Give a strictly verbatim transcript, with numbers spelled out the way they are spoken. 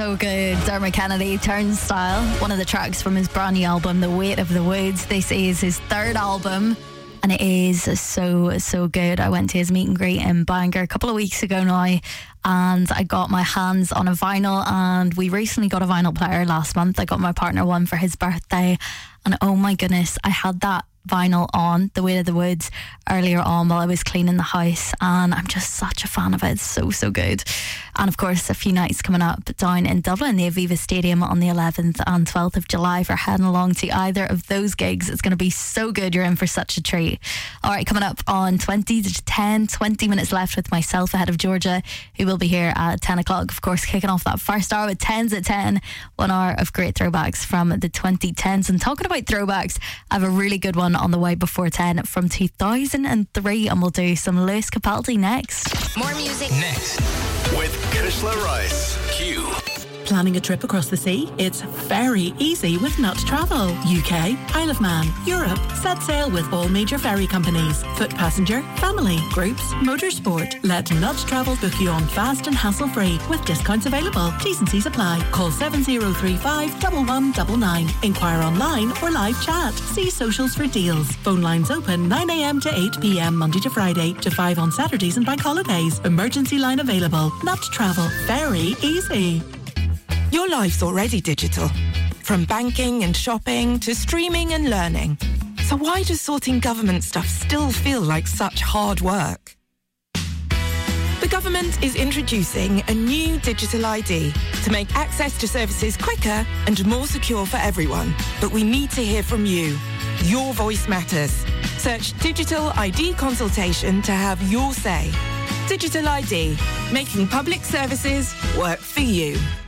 So good. Dermot Kennedy, Turnstile, one of the tracks from his brand new album, The Weight of the Woods. This is his third album, and it is so, so good. I went to his meet and greet in Bangor a couple of weeks ago now, and I got my hands on a vinyl, and we recently got a vinyl player last month. I got my partner one for his birthday, and oh my goodness, I had that vinyl on, The Weight of the Woods, earlier on while I was cleaning the house, and I'm just such a fan of it. It's so, so good. And of course, a few nights coming up down in Dublin, the Aviva Stadium on the eleventh and twelfth of July. For heading along to either of those gigs, it's going to be so good. You're in for such a treat. All right, coming up on twenty to ten, twenty minutes left with myself ahead of Georgia, who will be here at ten o'clock. Of course, kicking off that first hour with tens at ten, one hour of great throwbacks from the twenty tens. And talking about throwbacks, I have a really good one on the way before ten from two thousand three, and we'll do some Lewis Capaldi next. More music next with Kushla Rice. Q. Planning a trip across the sea? It's very easy with Nut Travel. U K, Isle of Man, Europe. Set sail with all major ferry companies. Foot passenger, family, groups, motorsport. Let Nut Travel book you on fast and hassle-free with discounts available. T's and C's apply. Call seven zero three five, one one nine nine. Inquire online or live chat. See socials for deals. Phone lines open nine a.m. to eight p.m. Monday to Friday to five on Saturdays and bank holidays. Emergency line available. Nut Travel. Very easy. Your life's already digital, from banking and shopping to streaming and learning. So why does sorting government stuff still feel like such hard work? The government is introducing a new digital I D to make access to services quicker and more secure for everyone. But we need to hear from you. Your voice matters. Search Digital I D Consultation to have your say. Digital I D, making public services work for you.